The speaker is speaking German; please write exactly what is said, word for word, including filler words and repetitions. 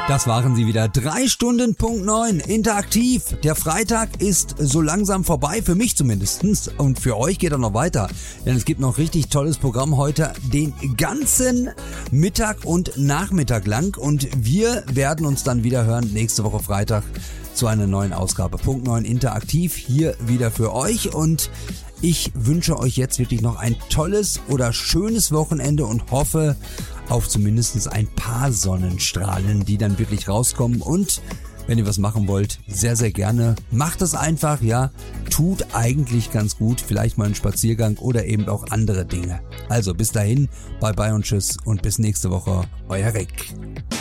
Das waren sie wieder. Drei Stunden Punkt neun, interaktiv. Der Freitag ist so langsam vorbei, für mich zumindest. Und für euch geht er noch weiter. Denn es gibt noch richtig tolles Programm heute den ganzen Mittag und Nachmittag lang. Und wir werden uns dann wieder hören nächste Woche Freitag zu einer neuen Ausgabe. Punkt neun interaktiv hier wieder für euch. Und ich wünsche euch jetzt wirklich noch ein tolles oder schönes Wochenende und hoffe auf zumindest ein paar Sonnenstrahlen, die dann wirklich rauskommen. Und wenn ihr was machen wollt, sehr, sehr gerne. Macht es einfach, ja. Tut eigentlich ganz gut. Vielleicht mal einen Spaziergang oder eben auch andere Dinge. Also bis dahin, bye bye und tschüss und bis nächste Woche. Euer Rick.